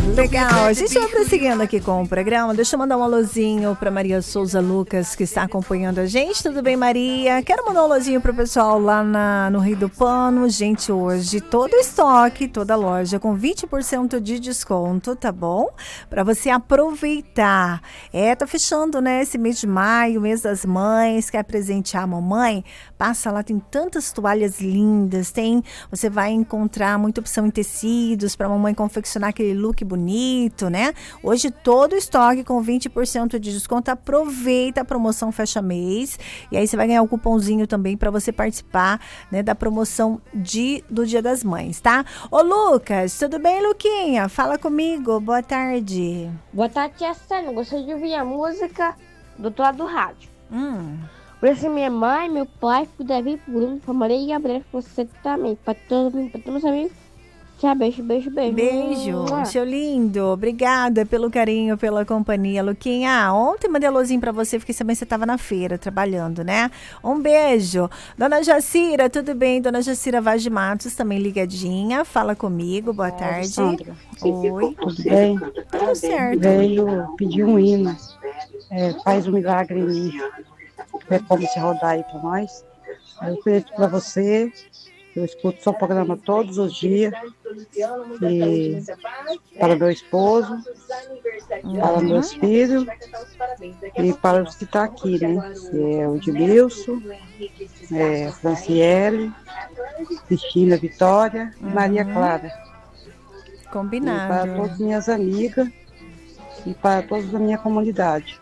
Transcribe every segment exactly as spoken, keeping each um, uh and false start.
Legal, a gente vai prosseguindo aqui com o programa. Deixa eu mandar um alôzinho para Maria Souza Lucas, que está acompanhando a gente. Tudo bem, Maria? Quero mandar um alôzinho pro pessoal lá na, no Rio do Pano. Gente, hoje todo estoque, toda loja com vinte por cento de desconto, tá bom? Para você aproveitar. É, tá fechando, né, esse mês de maio, mês das mães. Quer presentear a mamãe? Passa lá, tem tantas toalhas lindas. Tem, você vai encontrar muita opção em tecidos para a mamãe confeccionar aquele look bonito, né? Hoje todo estoque com vinte por cento de desconto. Aproveita a promoção fecha mês. E aí você vai ganhar um cupomzinho também para você participar, né, da promoção de, do Dia das Mães, tá? Ô, Lucas, tudo bem, Luquinha? Fala comigo, boa tarde. Boa tarde, tia Sânia. Gostaria de ouvir a música do outro lado do rádio. Hum. Por isso, minha mãe, meu pai, pro Davi, pro Bruno, pra Maria e Gabriel, pra você também, pra todos, pra todos os amigos. Tchau, beijo, beijo, beijo. Beijo, Mua. seu lindo. Obrigada pelo carinho, pela companhia, Luquinha. Ontem mandei alôzinho pra você, fiquei sabendo que você estava na feira, trabalhando, né? Um beijo. Dona Jacira, tudo bem? Dona Jacira Vaz de Matos, também ligadinha. Fala comigo, boa tarde. Sandra. Oi. Tudo bem? Tudo certo. Veio pedir um hino. É, faz um milagre em mim. É como se rodar aí pra nós. Eu pedi pra você. Eu escuto seu programa todos os dias. E para meu esposo, Uhum. para meus filhos e para os que estão aqui, né? É o Edmilson, é, a Franciele, Cristina Vitória e Uhum. Maria Clara. Combinado. E para todas as minhas amigas e para todos da minha comunidade.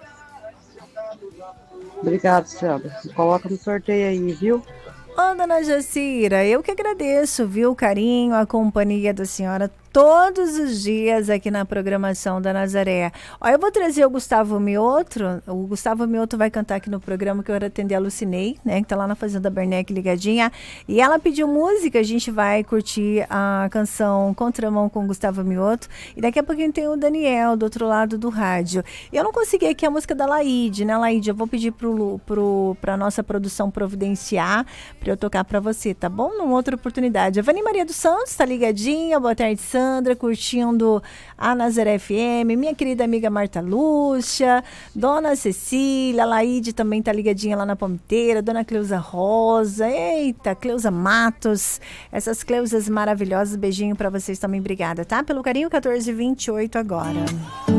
Obrigado, Sandra. Me coloca no sorteio aí, viu? Ô, dona Jacira, eu que agradeço, viu, o carinho, a companhia da senhora todos os dias aqui na programação da Nazaré. Ó, eu vou trazer o Gustavo Mioto. O Gustavo Mioto vai cantar aqui no programa que eu era atender a Lucinei, né, que tá lá na Fazenda Bernec ligadinha. E ela pediu música, a gente vai curtir a canção Contramão com o Gustavo Mioto. E daqui a pouquinho tem o Daniel, do outro lado do rádio. Eu não consegui aqui a música da Laíde, né, Laíde? Eu vou pedir pro, pro, pra nossa produção providenciar para eu tocar para você, tá bom? Numa outra oportunidade. A Vani Maria dos Santos tá ligadinha. Boa tarde, Sandra, curtindo a Nazaré F M. Minha querida amiga Marta Lúcia, Dona Cecília, a Laíde também tá ligadinha lá na Palmiteira. Dona Cleusa Rosa, eita, Cleusa Matos. Essas Cleusas maravilhosas. Beijinho para vocês também. Obrigada, tá? Pelo carinho, quatorze e vinte e oito agora.